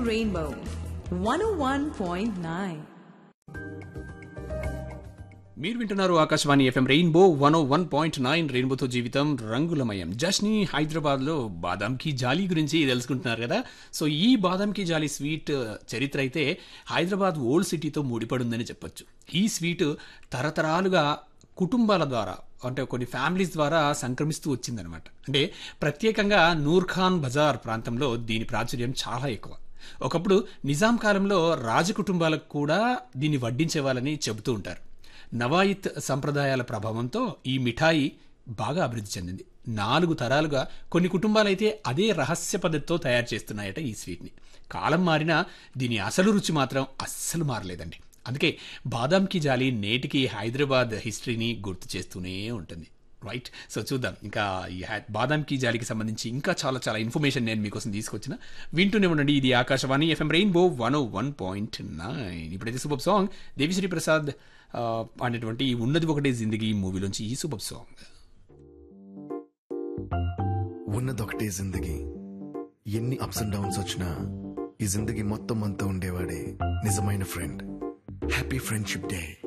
Rainbow 101.9. మీరు వింటున్నారు Akashvani FM rainbow 101.9 రెయిన్బోతో జీవితం రంగులమయం. జస్ని హైదరాబాద్లో బాదాం కీ జాలీ గురించి తెలుసుకుంటున్నారు కదా. సో ఈ బాదాం కీ జాలీ స్వీట్ చరిత్ర అయితే హైదరాబాద్ ఓల్డ్ సిటీతో ముడిపడుందని చెప్పొచ్చు. ఈ స్వీట్ తరతరాలుగా కుటుంబాల ద్వారా అంటే కొన్ని ఫ్యామిలీస్ ద్వారా సంక్రమిస్తూ వచ్చిందనమాట. అంటే ప్రత్యేకంగా నూర్ఖాన్ బజార్ ప్రాంతంలో దీని ప్రాచుర్యం చాలా ఎక్కువ. ఒకప్పుడు నిజాం కాలంలో రాజకుటుంబాలకు కూడా దీన్ని వడ్డించేవాళ్ళని చెబుతూ ఉంటారు. నవాయిత్ సంప్రదాయాల ప్రభావంతో ఈ మిఠాయి బాగా అభివృద్ధి చెందింది. 4 తరాలుగా కొన్ని కుటుంబాలైతే అదే రహస్య పద్ధతితో తయారు చేస్తున్నాయట ఈ స్వీట్ని. కాలం మారినా దీని అసలు రుచి మాత్రం అస్సలు మారలేదండి. అందుకే బాదాం కీ జాలీ నేటికి హైదరాబాద్ హిస్టరీని గుర్తు చేస్తూనే ఉంటుంది. రైట్. సో చూద్దాం ఇంకా ఈ బాదాం కీ జాలీకి సంబంధించి ఇంకా చాలా చాలా ఇన్ఫర్మేషన్ నేను మీకోసం తీసుకొచ్చిన. వింటూనే ఉండండి. ఇది ఆకాశవాణి ఎఫ్ఎం రెయిన్బో 101.9. ఇప్పుడైతే సూపర్ సాంగ్ దేవిశ్రీ ప్రసాద్ అనేటువంటి ఉన్నది ఒకటే జిందగీ మూవీలోంచి ఈ సూపర్ సాంగ్. ఉన్నదొకటే జిందగీ, ఎన్ని అప్స్ అండ్ డౌన్స్ వచ్చినా ఈ జిందగీ మొత్తం అంతా ఉండేవాడే నిజమైన ఫ్రెండ్. Happy friendship day.